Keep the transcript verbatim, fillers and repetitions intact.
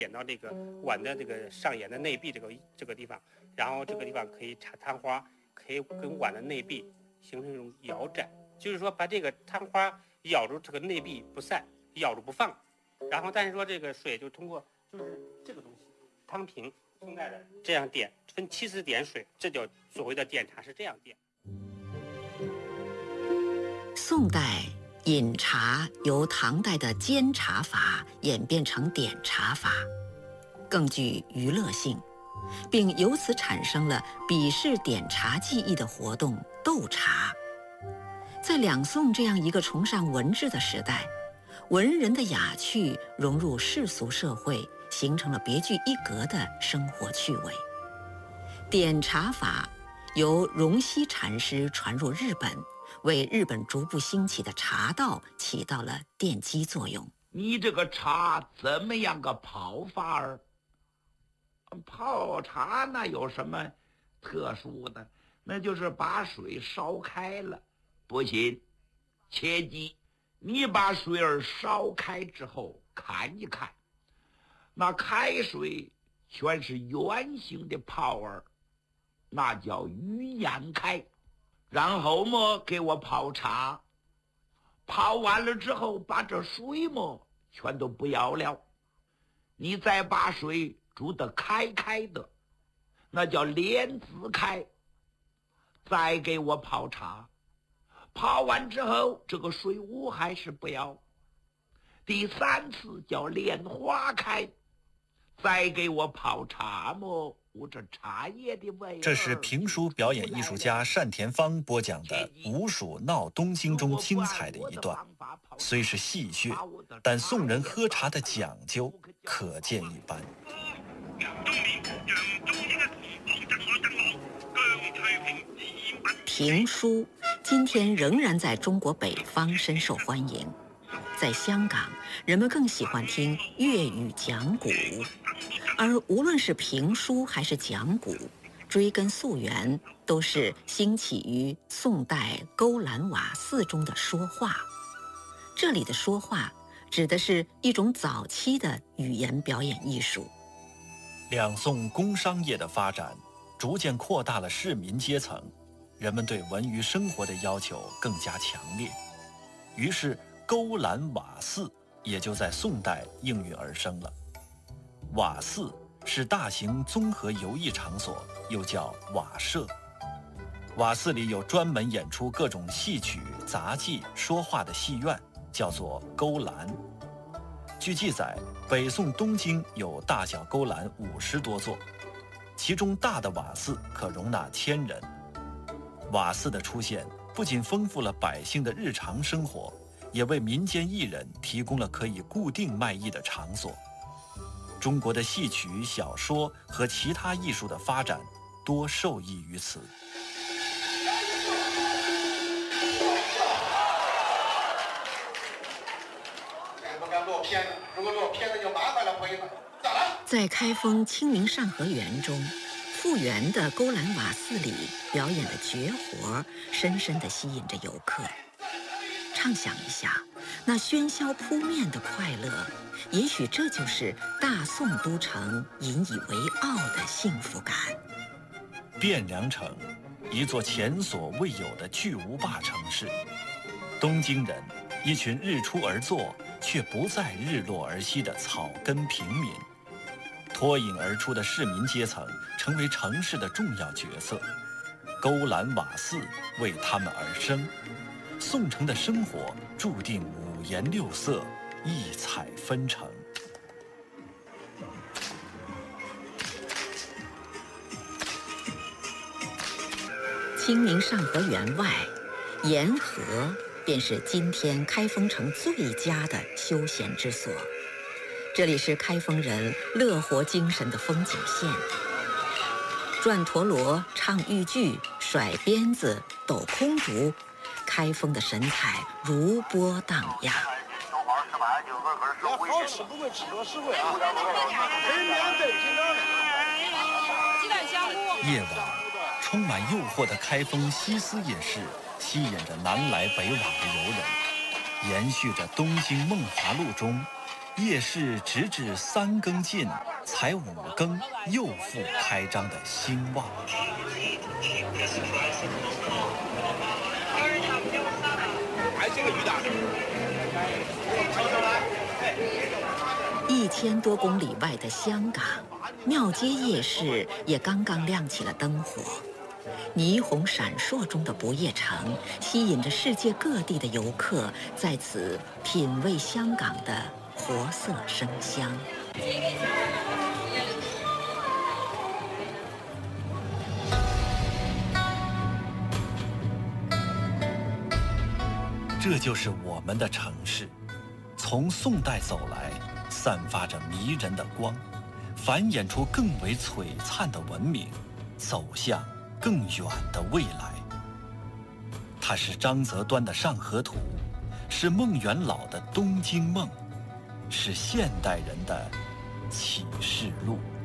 点到这个碗的这个上沿的内壁这个这个地方，然后这个地方可以插摊花，可以跟碗的内壁形成一种咬展，就是说把这个摊花咬住这个内壁不散，咬住不放。然后但是说这个水就通过就是这个东西汤瓶宋代的这样点，分七次点水，这叫所谓的点茶是这样点。 宋代饮茶由唐代的煎茶法演变成点茶法，更具娱乐性，并由此产生了比试点茶技艺的活动斗茶。在两宋这样一个崇尚文治的时代，文人的雅趣融入世俗社会，形成了别具一格的生活趣味。点茶法由荣西禅师传入日本，为日本逐步兴起的茶道起到了奠基作用。 你这个茶怎么样个泡法儿？泡茶那有什么特殊的？那就是把水烧开了。不行，切记，你把水儿烧开之后看一看，那开水全是圆形的泡儿，那叫鱼眼开。然后么给我泡茶，泡完了之后把这水么全都不要了，你再把水煮得开开的，那叫莲子开。再给我泡茶，泡完之后这个水雾还是不要，第三次叫莲花开。再给我泡茶么，我这茶叶的味。 这是评书表演艺术家单田芳播讲的《吴蜀闹东京》中精彩的一段，虽是戏谑，但宋人喝茶的讲究可见一斑。 评书今天仍然在中国北方深受欢迎，在香港，人们更喜欢听粤语讲古。而无论是评书还是讲古，追根溯源，都是兴起于宋代勾栏瓦肆中的说话。这里的说话指的是一种早期的语言表演艺术。 两宋工商业的发展逐渐扩大了市民阶层，人们对文娱生活的要求更加强烈，于是勾栏瓦肆也就在宋代应运而生了。瓦肆是大型综合游艺场所，又叫瓦舍。瓦肆里有专门演出各种戏曲、杂技、说话的戏院，叫做勾栏。据记载，北宋东京有大小勾栏五十多座，其中大的瓦肆可容纳千人。瓦肆的出现不仅丰富了百姓的日常生活，也为民间艺人提供了可以固定卖艺的场所。中国的戏曲、小说和其他艺术的发展多受益于此。 不敢做片子，如果做片子就麻烦了，朋友们。咋了？ 在开封清明上河园中，复原的勾栏瓦肆里表演的绝活，深深地吸引着游客。畅想一下，那喧嚣扑面的快乐，也许这就是大宋都城引以为傲的幸福感。 汴梁城，一座前所未有的巨无霸城市。东京人，一群日出而作却不再日落而息的草根平民。脱颖而出的市民阶层成为城市的重要角色，勾栏瓦肆为他们而生。宋城的生活注定五颜六色，异彩纷呈。 清明上河园外，沿河便是今天开封城最佳的休闲之所。这里是开封人乐活精神的风景线，转陀螺、唱豫剧、甩鞭子、抖空竹，开封的神采如波荡漾。 好吃不会吃多实惠啊！可以免费品尝。 鸡蛋香菇。 夜晚，充满诱惑的开封西斯夜市吸引着南来北往的游人，延续着东京梦华录中夜市直至三更尽，才五更又复开张的兴旺。 一千多公里外的香港，庙街夜市也刚刚亮起了灯火。霓虹闪烁中的不夜城，吸引着世界各地的游客在此品味香港的活色生香。 这就是我们的城市，从宋代走来，散发着迷人的光，繁衍出更为璀璨的文明，走向更远的未来。它是张择端的《上河图》，是孟元老的《东京梦》，是现代人的启示录。